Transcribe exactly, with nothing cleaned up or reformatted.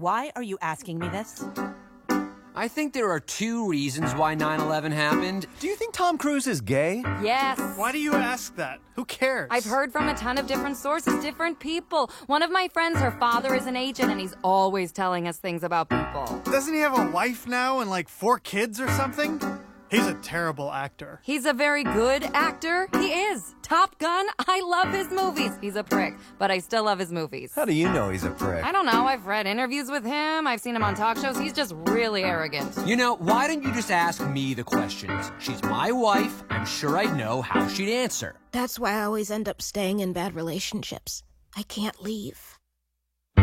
why are you asking me this? I think there are two reasons why nine eleven happened. Do you think Tom Cruise is gay? Yes. Why do you ask that? Who cares? I've heard from a ton of different sources, different people. One of my friends, her father is an agent, and he's always telling us things about people. Doesn't he have a wife now and like four kids or something? He's a terrible actor. He's a very good actor. He is. Top Gun, I love his movies. He's a prick, but I still love his movies. How do you know he's a prick? I don't know. I've read interviews with him. I've seen him on talk shows. He's just really arrogant. You know, why don't you just ask me the questions? She's my wife. I'm sure I'd know how she'd answer. That's why I always end up staying in bad relationships. I can't leave.